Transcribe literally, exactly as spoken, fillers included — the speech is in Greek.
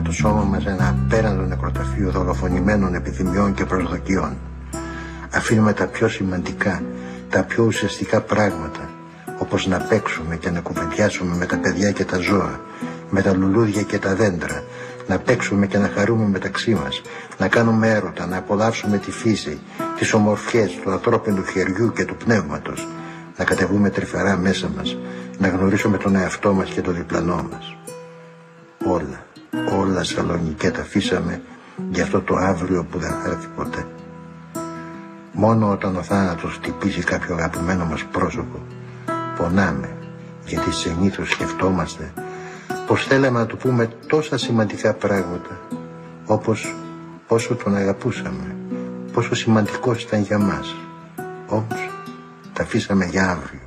το σώμα μας ένα απέραντο νεκροταφείο δολοφονημένων επιθυμιών και προσδοκιών. Αφήνουμε τα πιο σημαντικά, τα πιο ουσιαστικά πράγματα, όπως να παίξουμε και να κουβεντιάσουμε με τα παιδιά και τα ζώα, με τα λουλούδια και τα δέντρα, να παίξουμε και να χαρούμε μεταξύ μας, να κάνουμε έρωτα, να απολαύσουμε τη φύση, τις ομορφιές του ανθρώπινου χεριού και του πνεύματος, να κατεβούμε τρυφερά μέσα μας, να γνωρίσουμε τον εαυτό μας και τον διπλανό μας. Όλα, όλα Σαλονικέ τα αφήσαμε για αυτό το αύριο που δεν θα έρθει ποτέ. Μόνο όταν ο θάνατος χτυπήσει κάποιο αγαπημένο μας πρόσωπο, πονάμε, γιατί συνήθως σκεφτόμαστε πως θέλαμε να του πούμε τόσα σημαντικά πράγματα, όπως πόσο τον αγαπούσαμε, πόσο σημαντικός ήταν για μας. Όμως τα αφήσαμε για αύριο.